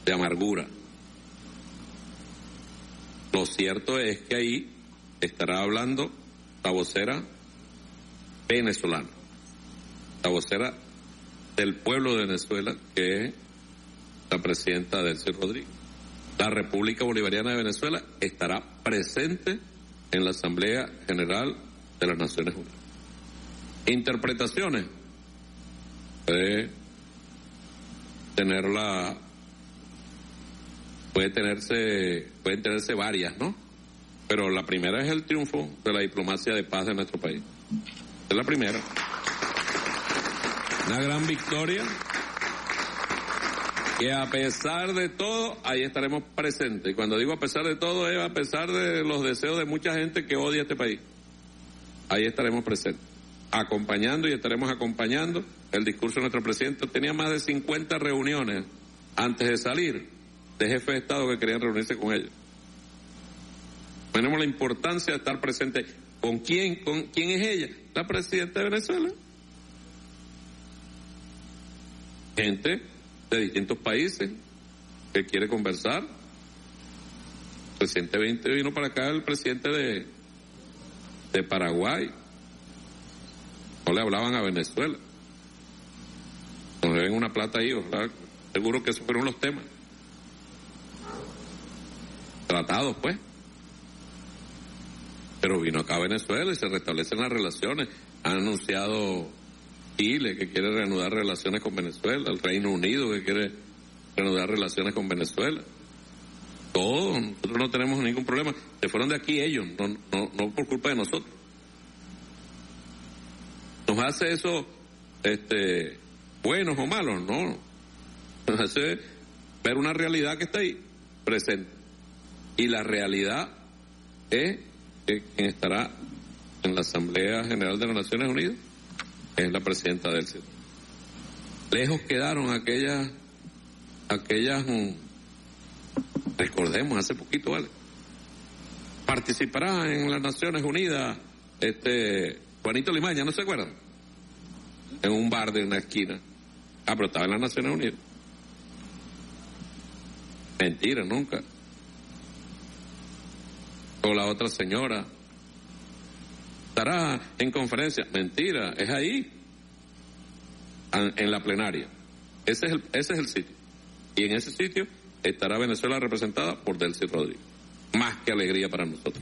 de amargura. Lo cierto es que ahí estará hablando la vocera venezolana, la vocera del pueblo de Venezuela, que es la presidenta Delcy Rodríguez. La República Bolivariana de Venezuela estará presente en la Asamblea General de las Naciones Unidas. Interpretaciones pueden tenerse varias, ¿no? Pero la primera es el triunfo de la diplomacia de paz de nuestro país. Es la primera. Una gran victoria que a pesar de todo, ahí estaremos presentes. Y cuando digo a pesar de todo, es a pesar de los deseos de mucha gente que odia este país. Ahí estaremos presentes, acompañando y estaremos acompañando el discurso de nuestro presidente. Tenía más de 50 reuniones antes de salir de jefes de Estado que querían reunirse con ellos. Tenemos la importancia de estar presente. ¿Con quién? ¿Con quién es ella? La presidenta de Venezuela. Gente de distintos países que quiere conversar. Recientemente vino para acá el presidente de Paraguay. No le hablaban a Venezuela. Nos deben una plata ahí, ¿verdad? Seguro que esos fueron los temas tratados, pues. Pero vino acá a Venezuela y se restablecen las relaciones. Han anunciado Chile que quiere reanudar relaciones con Venezuela, el Reino Unido que quiere reanudar relaciones con Venezuela. Todos, nosotros no tenemos ningún problema. Se fueron de aquí ellos, no por culpa de nosotros. ¿Nos hace eso buenos o malos? No. Nos hace ver una realidad que está ahí, presente. Y la realidad es que quien estará en la Asamblea General de las Naciones Unidas es la presidenta Delcy. Lejos quedaron aquellas recordemos, hace poquito, ¿vale? Participará en las Naciones Unidas Juanito Limaña, ¿no se acuerdan? En un bar de una esquina. Pero estaba en las Naciones Unidas. Mentira, nunca. O la otra señora estará en conferencia. Mentira, es ahí, en la plenaria. Ese es el sitio. Y en ese sitio estará Venezuela representada por Delcy Rodríguez. Más que alegría para nosotros.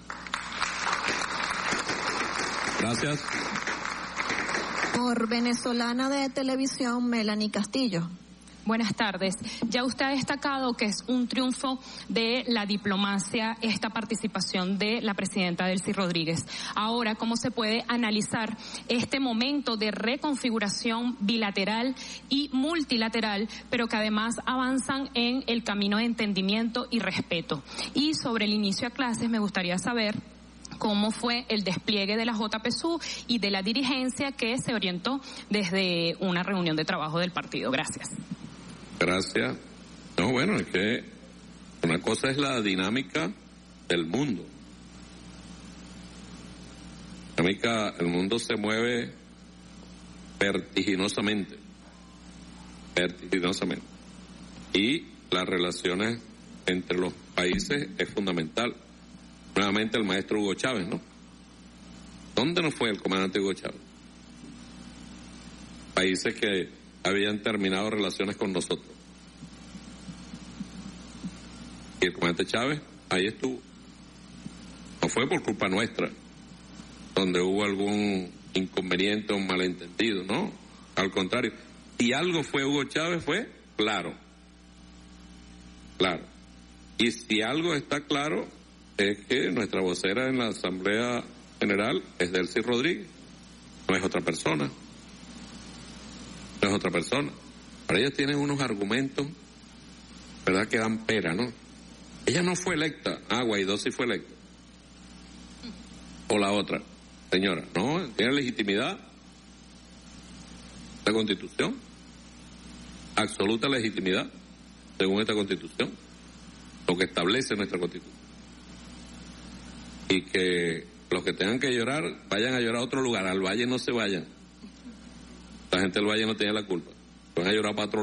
Gracias. Por Venezolana de Televisión, Melanie Castillo. Buenas tardes. Ya usted ha destacado que es un triunfo de la diplomacia esta participación de la presidenta Delcy Rodríguez. Ahora, ¿cómo se puede analizar este momento de reconfiguración bilateral y multilateral, pero que además avanzan en el camino de entendimiento y respeto? Y sobre el inicio a clases, me gustaría saber cómo fue el despliegue de la JPSU y de la dirigencia que se orientó desde una reunión de trabajo del partido. Gracias. Gracias. No, bueno, es que una cosa es la dinámica del mundo. El mundo se mueve vertiginosamente. Y las relaciones entre los países es fundamental. Nuevamente el maestro Hugo Chávez, ¿no? ¿Dónde nos fue el comandante Hugo Chávez? Países que habían terminado relaciones con nosotros. Y el comandante Chávez ahí estuvo. No fue por culpa nuestra, donde hubo algún inconveniente o un malentendido, ¿no? Al contrario. Si algo fue Hugo Chávez, fue claro. Claro. Y si algo está claro, es que nuestra vocera en la Asamblea General es Delcy Rodríguez. No es otra persona. No es otra persona. Pero ellos tienen unos argumentos, ¿verdad?, que dan pena, ¿no? Ella no fue electa. Guaidó sí fue electa. O la otra señora, no, tiene legitimidad. La Constitución, absoluta legitimidad, según esta Constitución, lo que establece nuestra Constitución. Y que los que tengan que llorar, vayan a llorar a otro lugar, al valle no se vayan. La gente del valle no tiene la culpa, van a llorar para otro